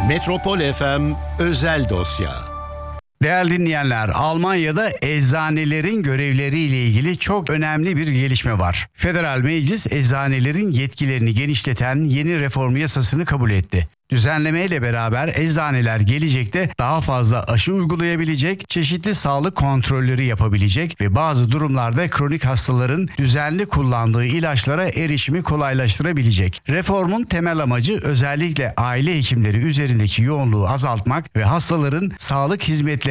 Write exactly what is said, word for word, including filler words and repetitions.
Metropol F M Özel Dosya. Değerli dinleyenler, Almanya'da eczanelerin görevleriyle ilgili çok önemli bir gelişme var. Federal Meclis eczanelerin yetkilerini genişleten yeni reform yasasını kabul etti. Düzenlemeyle beraber eczaneler gelecekte daha fazla aşı uygulayabilecek, çeşitli sağlık kontrolleri yapabilecek ve bazı durumlarda kronik hastaların düzenli kullandığı ilaçlara erişimi kolaylaştırabilecek. Reformun temel amacı özellikle aile hekimleri üzerindeki yoğunluğu azaltmak ve hastaların sağlık hizmetleri